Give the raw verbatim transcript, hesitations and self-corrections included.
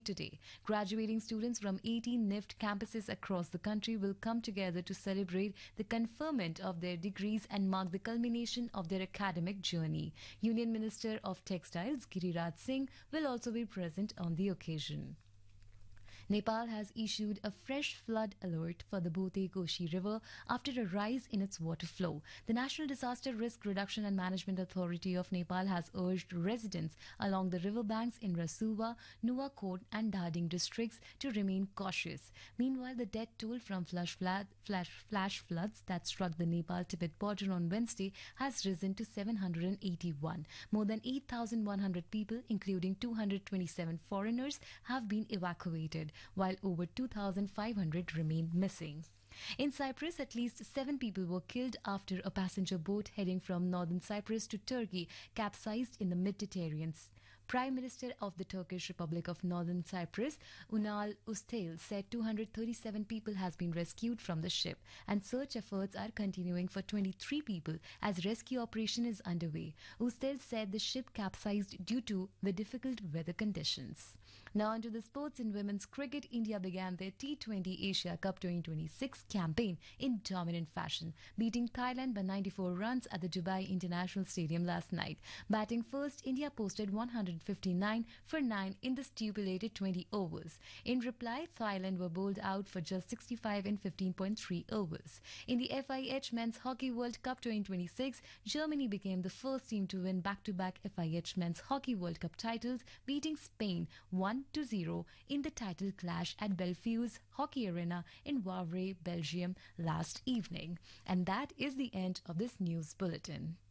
Today, graduating students from eighteen N I F T campuses across the country will come together to celebrate the conferment of their degrees and mark the culmination of their academic journey. Union Minister of Textiles Giriraj Singh will also be present on the occasion. Nepal has issued a fresh flood alert for the Bhote Koshi River after a rise in its water flow. The National Disaster Risk Reduction and Management Authority of Nepal has urged residents along the riverbanks in Rasuwa, Nuwakot and Dhading districts to remain cautious. Meanwhile, the death toll from flash, flood, flash, flash floods that struck the Nepal-Tibet border on Wednesday has risen to seven hundred eighty-one. More than eight thousand one hundred people, including two hundred twenty-seven foreigners, have been evacuated, while over two thousand five hundred remain missing. In Cyprus, at least seven people were killed after a passenger boat heading from northern Cyprus to Turkey capsized in the Mediterranean. Prime Minister of the Turkish Republic of Northern Cyprus, Unal Ustel, said two hundred thirty-seven people has been rescued from the ship, and search efforts are continuing for twenty-three people as rescue operation is underway. Ustel said the ship capsized due to the difficult weather conditions. Now onto the sports. In women's cricket, India began their T twenty Asia Cup twenty twenty-six campaign in dominant fashion, beating Thailand by ninety-four runs at the Dubai International Stadium last night. Batting first, India posted one hundred fifty-nine for nine in the stipulated twenty overs. In reply, Thailand were bowled out for just sixty-five in fifteen point three overs. In the F I H Men's Hockey World Cup twenty twenty-six, Germany became the first team to win back-to-back F I H Men's Hockey World Cup titles, beating Spain one to zero in the title clash at Belfius Hockey Arena in Wavre, Belgium last evening. And that is the end of this news bulletin.